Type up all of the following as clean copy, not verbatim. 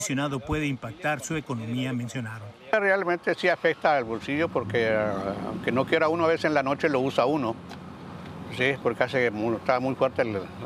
acondicionado puede impactar su economía, mencionaron. Realmente sí afecta al bolsillo porque aunque no quiera uno, a veces en la noche lo usa uno. Sí, porque está muy fuerte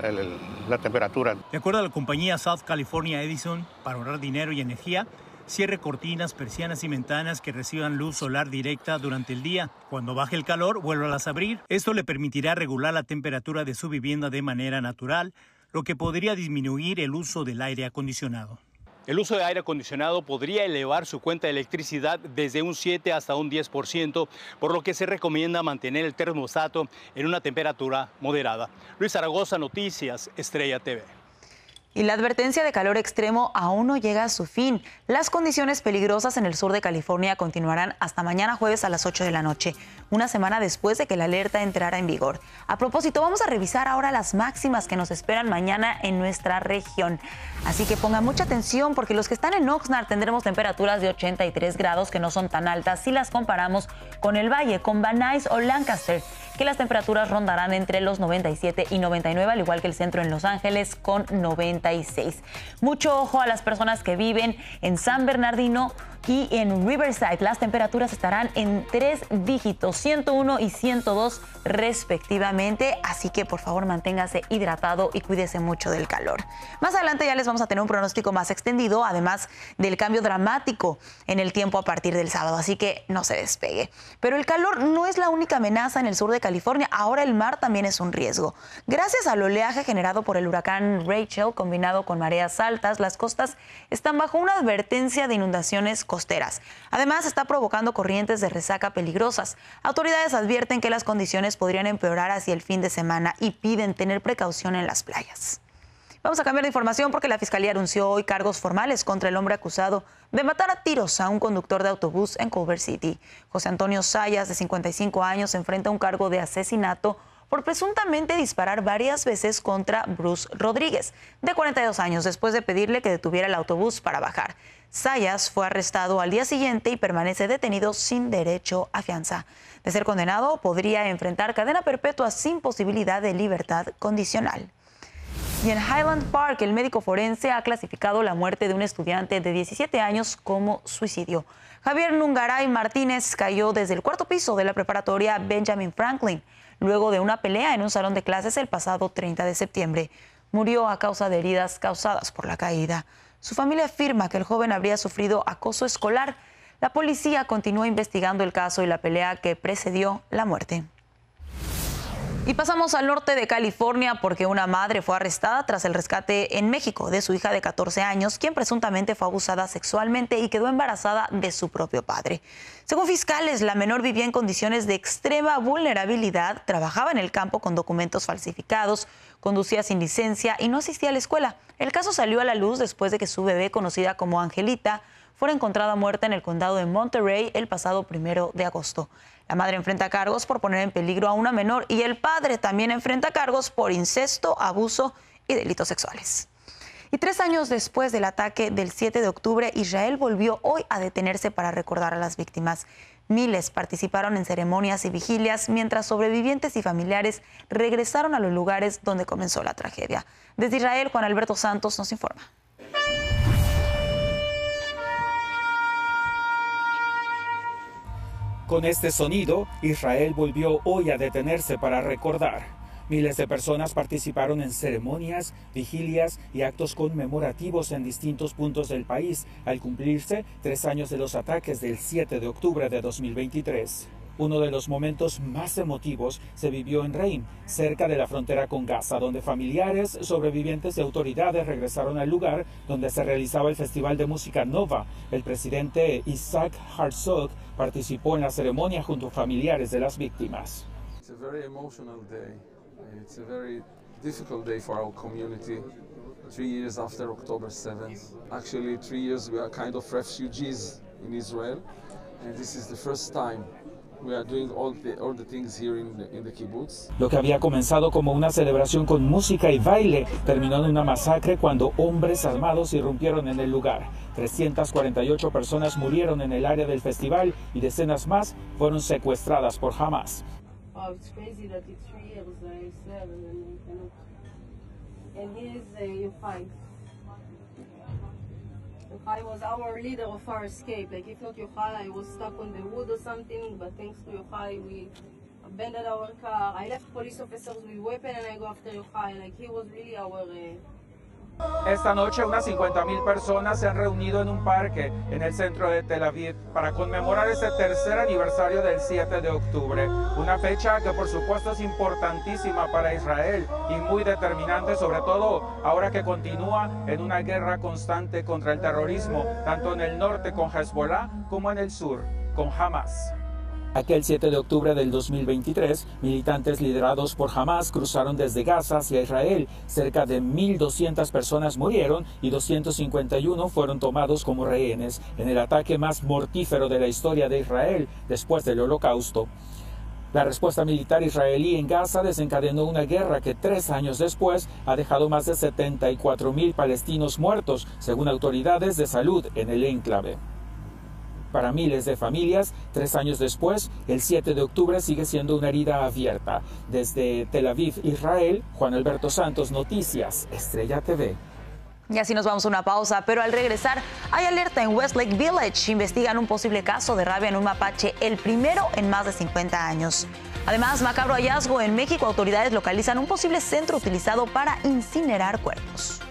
la temperatura. De acuerdo a la compañía South California Edison, para ahorrar dinero y energía, cierre cortinas, persianas y ventanas que reciban luz solar directa durante el día. Cuando baje el calor, vuélvalas a abrir. Esto le permitirá regular la temperatura de su vivienda de manera natural, lo que podría disminuir el uso del aire acondicionado. El uso de aire acondicionado podría elevar su cuenta de electricidad desde un 7 hasta un 10%, por lo que se recomienda mantener el termostato en una temperatura moderada. Luis Zaragoza, Noticias Estrella TV. Y la advertencia de calor extremo aún no llega a su fin. Las condiciones peligrosas en el sur de California continuarán hasta mañana jueves a las 8 de la noche, una semana después de que la alerta entrara en vigor. A propósito, vamos a revisar ahora las máximas que nos esperan mañana en nuestra región. Así que pongan mucha atención porque los que están en Oxnard tendremos temperaturas de 83 grados que no son tan altas si las comparamos con el Valle, con Van Nuys o Lancaster, que las temperaturas rondarán entre los 97 y 99, al igual que el centro en Los Ángeles con 96. Mucho ojo a las personas que viven en San Bernardino y en Riverside. Las temperaturas estarán en 3 dígitos, 101 y 102 respectivamente, así que por favor manténgase hidratado y cuídese mucho del calor. Más adelante ya les vamos a tener un pronóstico más extendido, además del cambio dramático en el tiempo a partir del sábado, así que no se despegue. Pero el calor no es la única amenaza en el sur de California, ahora el mar también es un riesgo. Gracias al oleaje generado por el huracán Rachel, combinado con mareas altas, las costas están bajo una advertencia de inundaciones costeras. Además, está provocando corrientes de resaca peligrosas. Autoridades advierten que las condiciones podrían empeorar hacia el fin de semana y piden tener precaución en las playas. Vamos a cambiar de información porque la Fiscalía anunció hoy cargos formales contra el hombre acusado de matar a tiros a un conductor de autobús en Culver City. José Antonio Sayas, de 55 años, enfrenta un cargo de asesinato por presuntamente disparar varias veces contra Bruce Rodríguez, de 42 años, después de pedirle que detuviera el autobús para bajar. Sayas fue arrestado al día siguiente y permanece detenido sin derecho a fianza. De ser condenado, podría enfrentar cadena perpetua sin posibilidad de libertad condicional. Y en Highland Park, el médico forense ha clasificado la muerte de un estudiante de 17 años como suicidio. Javier Nungaray Martínez cayó desde el cuarto piso de la preparatoria Benjamin Franklin, luego de una pelea en un salón de clases el pasado 30 de septiembre. Murió a causa de heridas causadas por la caída. Su familia afirma que el joven habría sufrido acoso escolar. La policía continúa investigando el caso y la pelea que precedió la muerte. Y pasamos al norte de California porque una madre fue arrestada tras el rescate en México de su hija de 14 años, quien presuntamente fue abusada sexualmente y quedó embarazada de su propio padre. Según fiscales, la menor vivía en condiciones de extrema vulnerabilidad, trabajaba en el campo con documentos falsificados, conducía sin licencia y no asistía a la escuela. El caso salió a la luz después de que su bebé, conocida como Angelita, fuera encontrada muerta en el condado de Monterey el pasado 1 de agosto. La madre enfrenta cargos por poner en peligro a una menor y el padre también enfrenta cargos por incesto, abuso y delitos sexuales. Y 3 años después del ataque del 7 de octubre, Israel volvió hoy a detenerse para recordar a las víctimas. Miles participaron en ceremonias y vigilias mientras sobrevivientes y familiares regresaron a los lugares donde comenzó la tragedia. Desde Israel, Juan Alberto Santos nos informa. Con este sonido, Israel volvió hoy a detenerse para recordar. Miles de personas participaron en ceremonias, vigilias y actos conmemorativos en distintos puntos del país, al cumplirse 3 años de los ataques del 7 de octubre de 2023. Uno de los momentos más emotivos se vivió en Reim, cerca de la frontera con Gaza, donde familiares, sobrevivientes y autoridades regresaron al lugar donde se realizaba el Festival de Música Nova. El presidente Isaac Herzog participó en la ceremonia junto a familiares de las víctimas. It's a very emotional day. It's a very difficult day for our community. 3 years after October 7th. Actually, 3 years we are kind of refugees in Israel, and this is the first time we are doing all the things here in the kibbutz. Lo que había comenzado como una celebración con música y baile terminó en una masacre cuando hombres armados irrumpieron en el lugar. 348 personas murieron en el área del festival y decenas más fueron secuestradas por Hamas. Oh, it's crazy that it's 3 years, I said, and here's 5. Yochai was our leader of our escape. Like, if not Yochai, I was stuck on the wood or something, but thanks to Yochai, we abandoned our car. I left police officers with weapon and I go after Yochai. Like, he was really our... Esta noche unas 50.000 personas se han reunido en un parque en el centro de Tel Aviv para conmemorar ese tercer aniversario del 7 de octubre, una fecha que por supuesto es importantísima para Israel y muy determinante, sobre todo ahora que continúa en una guerra constante contra el terrorismo, tanto en el norte con Hezbollah como en el sur con Hamas. Aquel 7 de octubre del 2023, militantes liderados por Hamas cruzaron desde Gaza hacia Israel. Cerca de 1.200 personas murieron y 251 fueron tomados como rehenes en el ataque más mortífero de la historia de Israel después del Holocausto. La respuesta militar israelí en Gaza desencadenó una guerra que 3 años después ha dejado más de 74.000 palestinos muertos, según autoridades de salud en el enclave. Para miles de familias, 3 años después, el 7 de octubre sigue siendo una herida abierta. Desde Tel Aviv, Israel, Juan Alberto Santos, Noticias, Estrella TV. Y así nos vamos a una pausa, pero al regresar hay alerta en Westlake Village. Investigan un posible caso de rabia en un mapache, el primero en más de 50 años. Además, macabro hallazgo en México. Autoridades localizan un posible centro utilizado para incinerar cuerpos.